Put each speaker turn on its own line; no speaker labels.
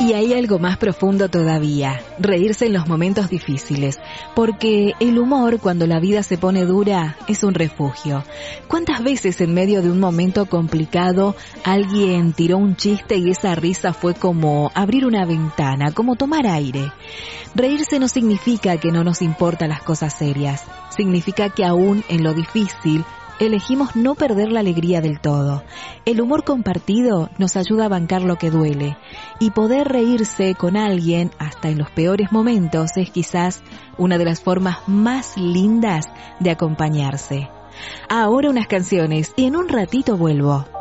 Y hay algo más profundo todavía, reírse en los momentos difíciles, porque el humor, cuando la vida se pone dura, es un refugio. ¿Cuántas veces en medio de un momento complicado alguien tiró un chiste y esa risa fue como abrir una ventana, como tomar aire? Reírse no significa que no nos importan las cosas serias, significa que aún en lo difícil, elegimos no perder la alegría del todo. El humor compartido nos ayuda a bancar lo que duele, y poder reírse con alguien hasta en los peores momentos es quizás una de las formas más lindas de acompañarse. Ahora unas canciones y en un ratito vuelvo.